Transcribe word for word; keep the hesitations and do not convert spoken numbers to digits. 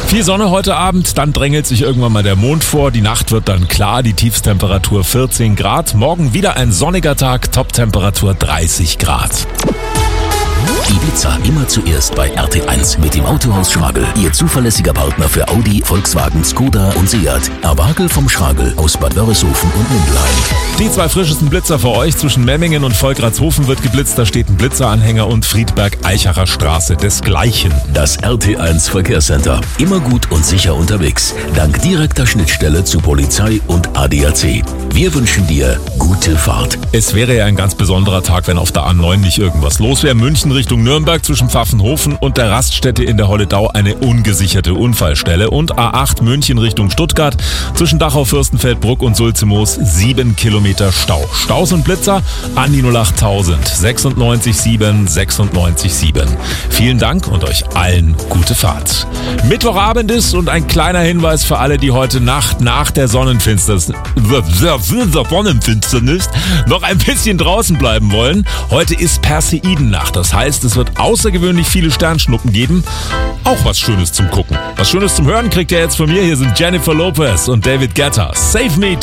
Viel Sonne heute Abend, dann drängelt sich irgendwann mal der Mond vor. Die Nacht wird dann klar, die Tiefstemperatur vierzehn Grad. Morgen wieder ein sonniger Tag, Toptemperatur dreißig Grad. Ibiza immer zuerst bei R T eins mit dem Autohaus Schragel. Ihr zuverlässiger Partner für Audi, Volkswagen, Skoda und Seat. Erwagel vom Schragel aus Bad Wörishofen und Mindelheim. Die zwei frischesten Blitzer für euch. Zwischen Memmingen und Volkratshofen wird geblitzt. Da steht ein Blitzeranhänger und Friedberg-Eichacher Straße desgleichen. Das R T eins Verkehrscenter. Immer gut und sicher unterwegs. Dank direkter Schnittstelle zu Polizei und A D A C. Wir wünschen dir gute Fahrt. Es wäre ja ein ganz besonderer Tag, wenn auf der A neun nicht irgendwas los wäre. München Richtung Nürnberg zwischen Pfaffenhofen und der Raststätte in der Holledau eine ungesicherte Unfallstelle. Und A acht München Richtung Stuttgart zwischen Dachau, Fürstenfeldbruck und Sulzimoos sieben Kilometer Stau. Staus und Blitzer an die null acht tausend sechsundneunzig sieben sechsundneunzig sieben. Vielen Dank und euch allen gute Fahrt. Mittwochabend ist und ein kleiner Hinweis für alle, die heute Nacht nach der Sonnenfinsternis Sonnenfinsternis noch ein bisschen draußen bleiben wollen. Heute ist Perseidennacht. Das heißt, es wird außergewöhnlich viele Sternschnuppen geben. Auch was Schönes zum Gucken. Was Schönes zum Hören kriegt ihr jetzt von mir. Hier sind Jennifer Lopez und David Guetta. Save Me